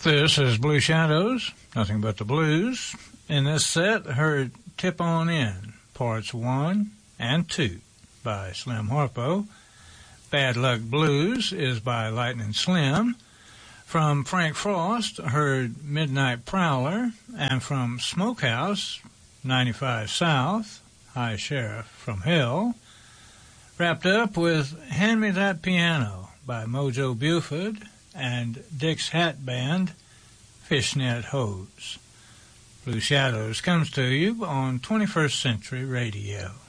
This is Blue Shadows, nothing but the blues. In this set, heard Tip On In, Parts 1 and 2 by Slim Harpo. Bad Luck Blues is by Lightning Slim. From Frank Frost, heard Midnight Prowler. And from Smokehouse, 95 South, High Sheriff from Hell. Wrapped up with Hand Me That Piano by Mojo Buford and Dick's Hat Band, Fishnet Hose. Blue Shadows comes to you on 21st Century Radio.